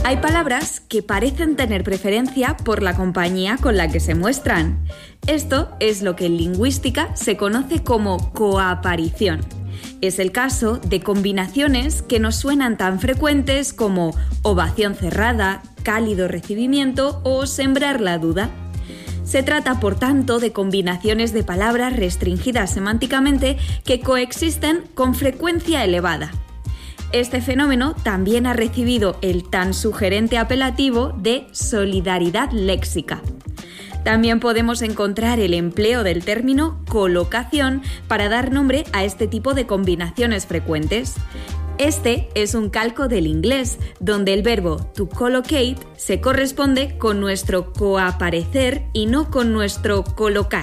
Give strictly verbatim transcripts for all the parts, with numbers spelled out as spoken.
Hay palabras que parecen tener preferencia por la compañía con la que se muestran. Esto es lo que en lingüística se conoce como coaparición. Es el caso de combinaciones que nos suenan tan frecuentes como ovación cerrada, cálido recibimiento o sembrar la duda. Se trata, por tanto, de combinaciones de palabras restringidas semánticamente que coexisten con frecuencia elevada. Este fenómeno también ha recibido el tan sugerente apelativo de solidaridad léxica. También podemos encontrar el empleo del término colocación para dar nombre a este tipo de combinaciones frecuentes. Este es un calco del inglés, donde el verbo to collocate se corresponde con nuestro coaparecer y no con nuestro colocar.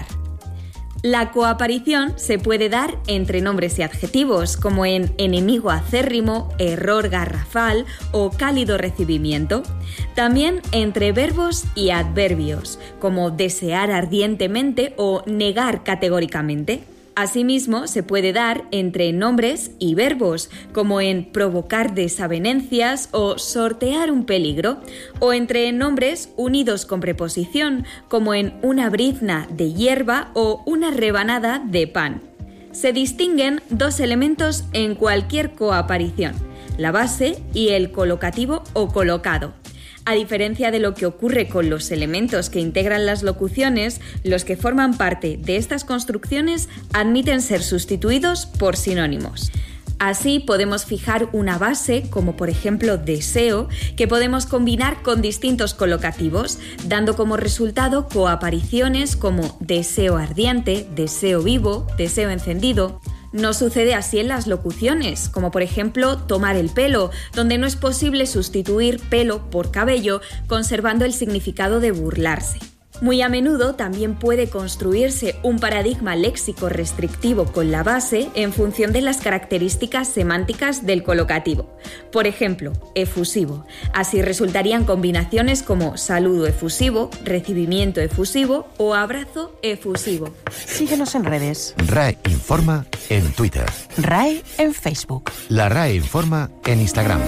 La coaparición se puede dar entre nombres y adjetivos, como en enemigo acérrimo, error garrafal o cálido recibimiento. También entre verbos y adverbios, como desear ardientemente o negar categóricamente. Asimismo, se puede dar entre nombres y verbos, como en provocar desavenencias o sortear un peligro, o entre nombres unidos con preposición, como en una brizna de hierba o una rebanada de pan. Se distinguen dos elementos en cualquier coaparición, la base y el colocativo o colocado. A diferencia de lo que ocurre con los elementos que integran las locuciones, los que forman parte de estas construcciones admiten ser sustituidos por sinónimos. Así podemos fijar una base, como por ejemplo deseo, que podemos combinar con distintos colocativos, dando como resultado coapariciones como deseo ardiente, deseo vivo, deseo encendido. No sucede así en las locuciones, como por ejemplo tomar el pelo, donde no es posible sustituir pelo por cabello, conservando el significado de burlarse. Muy a menudo también puede construirse un paradigma léxico restrictivo con la base en función de las características semánticas del colocativo. Por ejemplo, efusivo. Así resultarían combinaciones como saludo efusivo, recibimiento efusivo o abrazo efusivo. Síguenos en redes. R A E Informa en Twitter. R A E en Facebook. La R A E Informa en Instagram.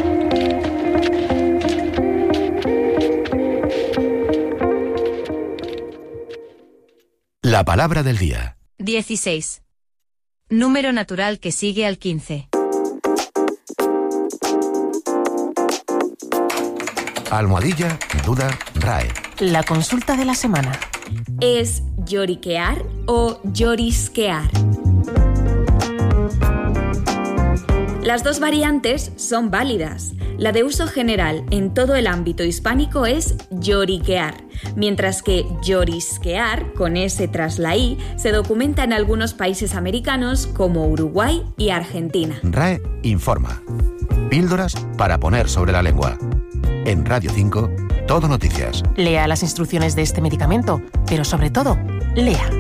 La palabra del día. dieciséis. Número natural que sigue al quince. Almohadilla, duda, R A E. La consulta de la semana. ¿Es lloriquear o llorisquear? Las dos variantes son válidas. La de uso general en todo el ámbito hispánico es lloriquear, mientras que llorisquear, con S tras la I, se documenta en algunos países americanos como Uruguay y Argentina. R A E Informa. Píldoras para poner sobre la lengua. En Radio cinco, Todo Noticias. Lea las instrucciones de este medicamento, pero sobre todo, lea.